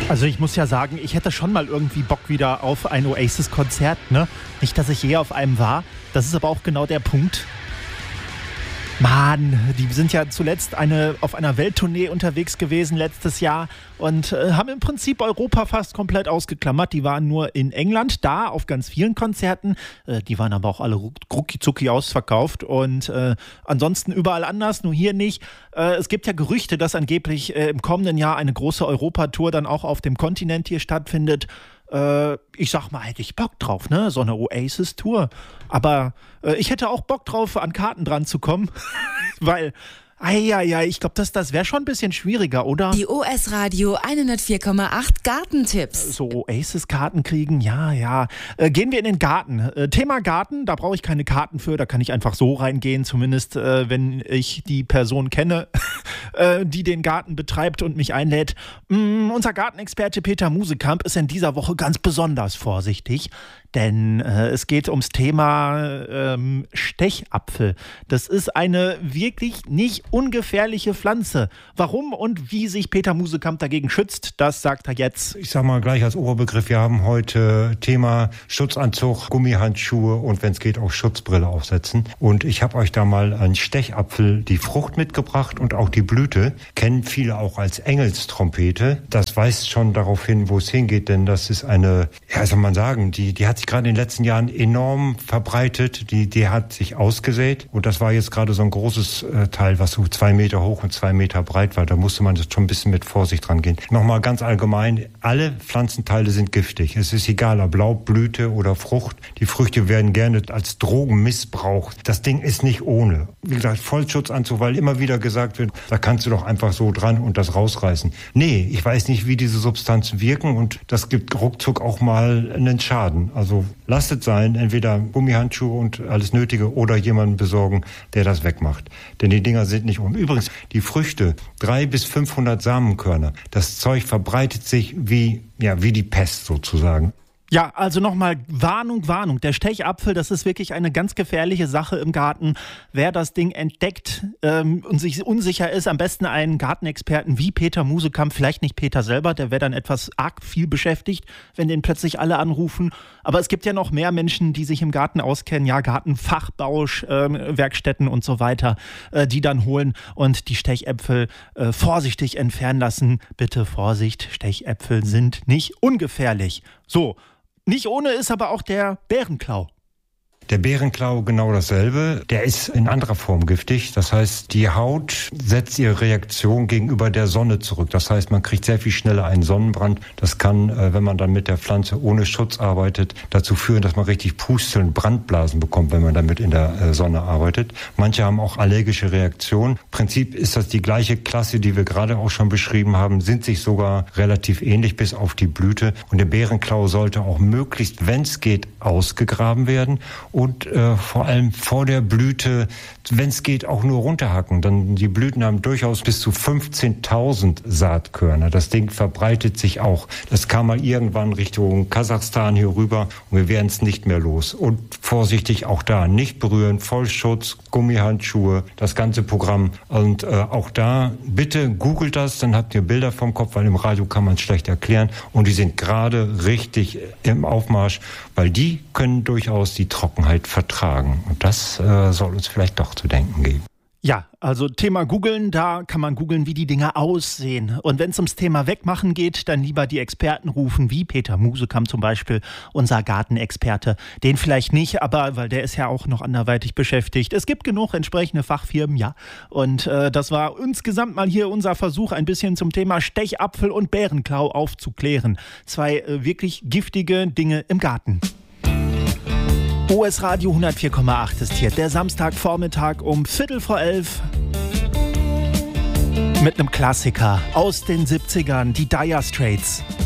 Also ich muss ja sagen, ich hätte schon mal irgendwie Bock wieder auf ein Oasis-Konzert, ne? Nicht, dass ich je auf einem war. Das ist aber auch genau der Punkt. Mann, die sind ja zuletzt auf einer Welttournee unterwegs gewesen letztes Jahr und haben im Prinzip Europa fast komplett ausgeklammert. Die waren nur in England da auf ganz vielen Konzerten. Die waren aber auch alle rucki-zucki ausverkauft und ansonsten überall anders, nur hier nicht. Es gibt ja Gerüchte, dass angeblich im kommenden Jahr eine große Europatour dann auch auf dem Kontinent hier stattfindet. Ich sag mal, hätte ich Bock drauf, ne? So eine Oasis-Tour. Aber ich hätte auch Bock drauf, an Karten dran zu kommen, weil, ich glaube, das wäre schon ein bisschen schwieriger, oder? Die OS Radio 104,8 Gartentipps. So Oasis-Karten kriegen, ja. Gehen wir in den Garten. Thema Garten, da brauche ich keine Karten für, da kann ich einfach so reingehen, zumindest wenn ich die Person kenne, die den Garten betreibt und mich einlädt. Unser Gartenexperte Peter Musekamp ist in dieser Woche ganz besonders vorsichtig, denn es geht ums Thema Stechapfel. Das ist eine wirklich nicht ungefährliche Pflanze. Warum und wie sich Peter Musekamp dagegen schützt, das sagt er jetzt. Ich sag mal gleich als Oberbegriff, wir haben heute Thema Schutzanzug, Gummihandschuhe und wenn es geht auch Schutzbrille aufsetzen. Und ich habe euch da mal einen Stechapfel, die Frucht mitgebracht und auch die Blüte. Kennen viele auch als Engelstrompete. Das weist schon darauf hin, wo es hingeht, denn das ist eine, soll man sagen, die hat sich gerade in den letzten Jahren enorm verbreitet. Die hat sich ausgesät und das war jetzt gerade so ein großes Teil, was so 2 Meter hoch und 2 Meter breit war. Da musste man jetzt schon ein bisschen mit Vorsicht rangehen. Nochmal ganz allgemein, alle Pflanzenteile sind giftig. Es ist egal, ob Laub, Blüte oder Frucht. Die Früchte werden gerne als Drogen missbraucht. Das Ding ist nicht ohne. Wie gesagt, Vollschutzanzug, weil immer wieder gesagt wird, da kannst du doch einfach so dran und das rausreißen. Nee, ich weiß nicht, wie diese Substanzen wirken und das gibt ruckzuck auch mal einen Schaden. Also lasst es sein, entweder Gummihandschuhe und alles Nötige oder jemanden besorgen, der das wegmacht. Denn die Dinger sind nicht ohne. Übrigens, die Früchte, 300 bis 500 Samenkörner. Das Zeug verbreitet sich wie die Pest sozusagen. Ja, also nochmal Warnung. Der Stechapfel, das ist wirklich eine ganz gefährliche Sache im Garten. Wer das Ding entdeckt und sich unsicher ist, am besten einen Gartenexperten wie Peter Musekamp, vielleicht nicht Peter selber, der wäre dann etwas arg viel beschäftigt, wenn den plötzlich alle anrufen. Aber es gibt ja noch mehr Menschen, die sich im Garten auskennen, ja, Gartenfachbau, Werkstätten und so weiter, die dann holen und die Stechäpfel vorsichtig entfernen lassen. Bitte Vorsicht, Stechäpfel sind nicht ungefährlich. So. Nicht ohne ist aber auch der Bärenklau. Der Bärenklau genau dasselbe. Der ist in anderer Form giftig. Das heißt, die Haut setzt ihre Reaktion gegenüber der Sonne zurück. Das heißt, man kriegt sehr viel schneller einen Sonnenbrand. Das kann, wenn man dann mit der Pflanze ohne Schutz arbeitet, dazu führen, dass man richtig Pusteln, Brandblasen bekommt, wenn man damit in der Sonne arbeitet. Manche haben auch allergische Reaktionen. Im Prinzip ist das die gleiche Klasse, die wir gerade auch schon beschrieben haben, sind sich sogar relativ ähnlich bis auf die Blüte. Und der Bärenklau sollte auch möglichst, wenn es geht, ausgegraben werden. Und vor allem vor der Blüte, wenn es geht, auch nur runterhacken. Dann die Blüten haben durchaus bis zu 15.000 Saatkörner. Das Ding verbreitet sich auch. Das kam mal irgendwann Richtung Kasachstan hier rüber und wir werden es nicht mehr los. Und vorsichtig auch da, nicht berühren, Vollschutz, Gummihandschuhe, das ganze Programm. Und auch da, bitte googelt das, dann habt ihr Bilder vom Kopf, weil im Radio kann man es schlecht erklären. Und die sind gerade richtig im Aufmarsch, weil die können durchaus die Trockenheit vertragen. Und das soll uns vielleicht doch zu denken geben. Ja, also Thema googeln, da kann man googeln, wie die Dinger aussehen. Und wenn es ums Thema Wegmachen geht, dann lieber die Experten rufen, wie Peter Musekamp zum Beispiel, unser Gartenexperte. Den vielleicht nicht, aber weil der ist ja auch noch anderweitig beschäftigt. Es gibt genug entsprechende Fachfirmen, ja. Und das war insgesamt mal hier unser Versuch, ein bisschen zum Thema Stechapfel und Bärenklau aufzuklären. 2 wirklich giftige Dinge im Garten. OS Radio 104,8 ist hier der Samstagvormittag um 11:15 mit einem Klassiker aus den 70ern, die Dire Straits.